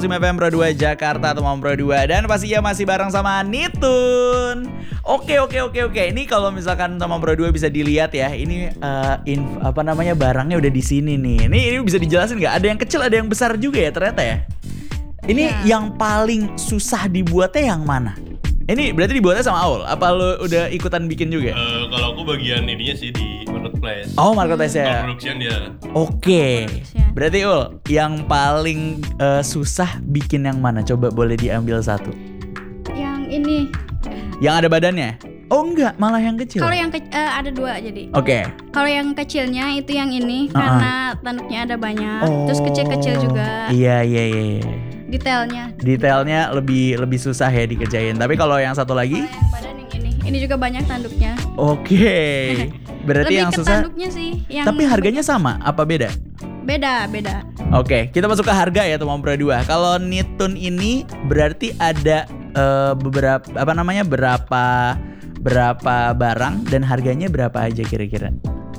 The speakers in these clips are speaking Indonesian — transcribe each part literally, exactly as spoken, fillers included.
F M Pro dua Jakarta, teman Pro dua, dan pastinya masih bareng sama Nitun. Oke oke oke oke. Ini kalau misalkan teman Pro dua bisa dilihat ya, ini uh, inf, apa namanya barangnya udah di sini nih. Ini ini bisa dijelasin nggak? Ada yang kecil, ada yang besar juga ya ternyata ya. Ini ya. Yang paling susah dibuatnya yang mana? Ini berarti dibuatnya sama Aul? Apa lo udah ikutan bikin juga? Uh, kalau aku bagian ininya sih di marketplace. Oh, marketplace ya. Production dia. Oke. Berarti Ul, yang paling uh, susah bikin yang mana? Coba boleh diambil satu. Yang ini. Yang ada badannya? Oh enggak, malah yang kecil. Kalau yang ke- uh, ada dua jadi. Oke. Okay. Kalau yang kecilnya itu yang ini uh-uh. karena tanduknya ada banyak. Oh. Terus kecil-kecil juga. Iya iya iya. Detailnya. Detailnya lebih lebih susah ya dikerjain. Tapi kalau yang satu lagi? Kalau yang badan yang ini, ini juga banyak tanduknya. Oke. Okay. Berarti lebih yang ke susah. Tanduknya sih. Yang tapi harganya sama? Apa beda? Beda beda. Oke, okay. Kita masuk ke harga ya teman Pro dua. Kalau Nitun ini berarti ada uh, beberapa apa namanya berapa berapa barang dan harganya berapa aja kira-kira?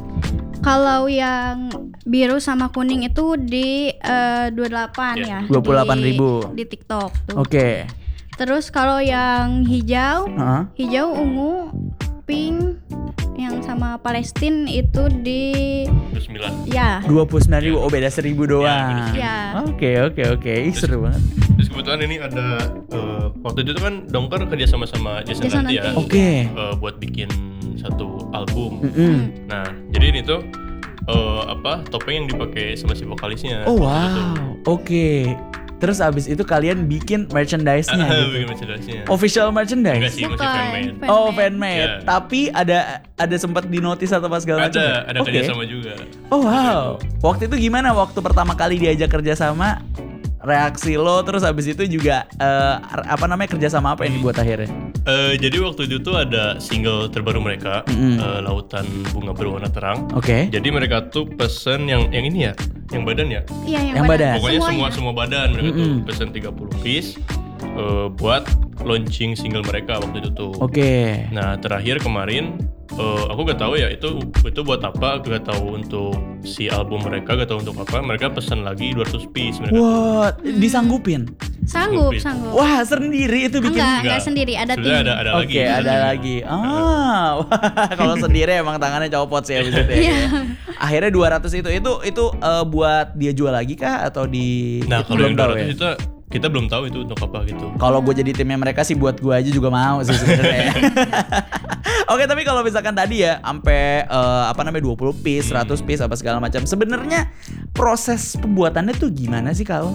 Kalau yang biru sama kuning itu di uh, dua puluh delapan yeah. ya. dua puluh delapan ribu di, di TikTok tuh. Oke. Okay. Terus kalau yang hijau, uh-huh. hijau, ungu, pink, yang sama Palestina itu di dua puluh sembilan. Ya. dua puluh sembilan ribu. Oh, beda seribu doang. Ya. Oke, oke, oke. Seru banget. Terus kebetulan ini ada uh, waktu itu kan Dongker kerja sama sama Jason Nanti ya. Oke. Okay. Uh, buat bikin satu album. Mm-hmm. Nah, jadi ini tuh uh, apa topeng yang dipakai sama si vokalisnya. Oh wow. Oke. Okay. Terus abis itu kalian bikin merchandise-nya uh, gitu. Bikin merchandise-nya. Official merchandise? Enggak sih, masih fanmade. Fan oh, fanmade. Yeah. Tapi ada ada sempat di notice atau apa segala macam? Ada, ada okay. kerjasama juga. Oh wow. Waktu itu gimana waktu pertama kali diajak kerjasama? Reaksi lo, terus abis itu juga uh, apa namanya kerjasama apa yang dibuat akhirnya? Uh, jadi waktu itu tuh ada single terbaru mereka, mm-hmm. uh, Lautan Bunga Berwarna Terang. Oke. Okay. Jadi mereka tuh pesen yang yang ini ya, yang badan ya? Iya yang, yang badan. badan. Pokoknya Semuanya. semua semua badan mereka mm-hmm. tuh pesen tiga puluh piece uh, buat launching single mereka waktu itu tuh. Oke. Okay. Nah terakhir kemarin uh, aku gak tahu ya itu itu buat apa, gak tahu untuk si album mereka, gak tahu untuk apa. Mereka pesan lagi dua ratus piece mereka. Wah, wow, disanggupin? Sanggup, Sanggupin. sanggup. Wah, sendiri itu bikin? Enggak, enggak sendiri, ada tim. Ada, ada Oke, lagi. Oke, ada lagi. Ah, kalau sendiri emang tangannya copot sih abis itu ya. Akhirnya dua ratus itu, itu itu uh, buat dia jual lagi kah atau di? Nah, kalau yang dua ratus ya? itu kita belum tahu itu untuk apa gitu. Kalau gue jadi timnya mereka sih buat gue aja juga mau sih sebenarnya. Oke, tapi kalau misalkan tadi ya sampai uh, apa namanya dua puluh piece, seratus piece apa segala macam. Sebenarnya proses pembuatannya tuh gimana sih kalau?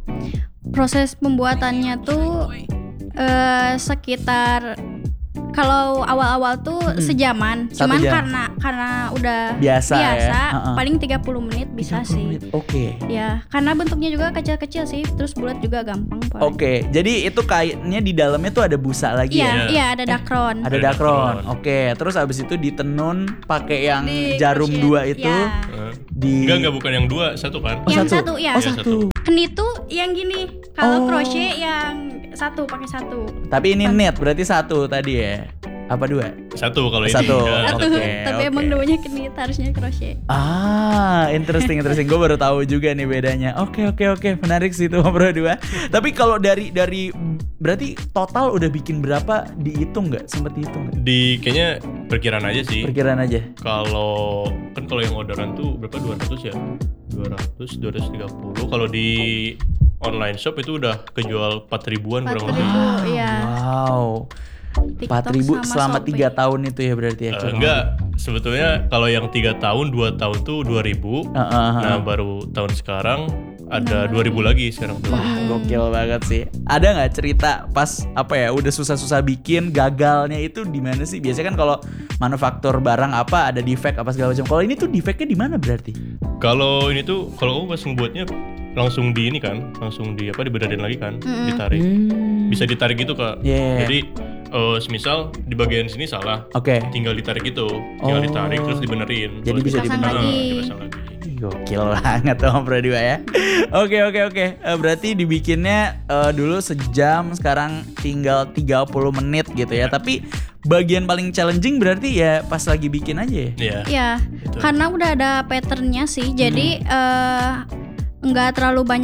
Proses pembuatannya tuh uh, sekitar kalau awal-awal tuh hmm. sejaman, Satu cuman jam. karena karena udah biasa, biasa ya? uh-uh. paling tiga puluh menit bisa sih. Oke. Okay. Ya, karena bentuknya juga kecil-kecil sih, terus bulat juga gampang. Oke, okay. Jadi itu kainnya di dalamnya tuh ada busa lagi iya, ya? Iya, ada dakron. Eh, ada dakron. Oke, okay. Terus abis itu ditenun pakai yang di jarum crochet. Dua itu. Ya. Di... Enggak, enggak bukan yang dua, satu kan? Oh, yang satu. satu, ya. Oh, satu. Knit tuh yang gini. Kalau oh. crochet yang satu pakai satu. Tapi ini knit berarti satu tadi ya? Apa dua? Satu kalau ini. Satu. Satu. Okay, Tapi okay. emang namanya knit, harusnya crochet. Ah, interesting, interesting. Gue baru tahu juga nih bedanya. Oke, okay, oke, okay, oke. Okay. Menarik sih itu Bro dua. Tapi kalau dari dari berarti total udah bikin berapa dihitung nggak? Sempet dihitung nggak? Di kayaknya perkiraan aja sih. Perkiraan aja. Kalau kan kalau yang orderan tuh berapa? dua ratus ya? dua ratus, dua ratus tiga puluh. Kalau di online shop itu udah kejual empat ribuan kurang lebih. Wow, iya. Wow. empat ribu selama tiga tahun itu ya berarti ya? Uh, enggak, sebetulnya kalau yang tiga tahun, dua tahun tuh dua ribu. Uh, uh, uh. Nah baru tahun sekarang ada dua ribu lagi sekarang tuh. Wah gokil banget sih. Ada nggak cerita pas apa ya udah susah-susah bikin gagalnya itu di mana sih? Biasanya kan kalau manufaktur barang apa ada defect apa segala macam. Kalau ini tuh defectnya di mana berarti? Kalau ini tuh kalau aku pas ngebuatnya langsung di ini kan, langsung di apa dibedarin lagi kan, mm-hmm. ditarik. Mm. Bisa ditarik gitu Kak. Yeah. Jadi uh, semisal di bagian sini salah, Oke. Okay. Tinggal ditarik itu, tinggal oh. ditarik terus dibenerin. Jadi bisa dibenerin lagi. Dipasang lagi. Gokil banget tuh Bro dua ya. Oke oke oke. Berarti dibikinnya uh, dulu sejam, sekarang tinggal tiga puluh menit gitu ya. ya. Tapi bagian paling challenging berarti ya pas lagi bikin aja ya. Iya. Iya. Karena udah ada patternnya sih. Jadi hmm. uh, nggak terlalu banyak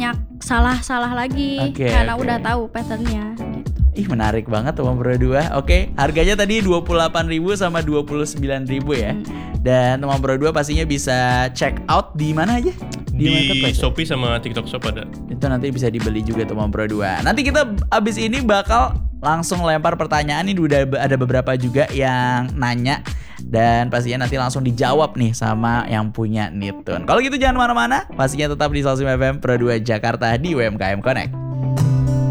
salah-salah lagi Oke, karena oke. udah tahu patternnya gitu. Ih menarik banget Teman Pro dua. Oke, harganya tadi dua puluh delapan ribu sama dua puluh sembilan ribu ya. Dan Teman Pro dua pastinya bisa check out di mana aja? Di marketplace ya? Shopee sama TikTok Shop ada. Itu nanti bisa dibeli juga Teman Pro dua. Nanti kita abis ini bakal langsung lempar pertanyaan. Ini udah ada beberapa juga yang nanya. Dan pastinya nanti langsung dijawab nih sama yang punya Nitun. Kalau gitu jangan kemana-mana. Pastinya tetap di Salsim F M Pro dua Jakarta di U M K M Connect.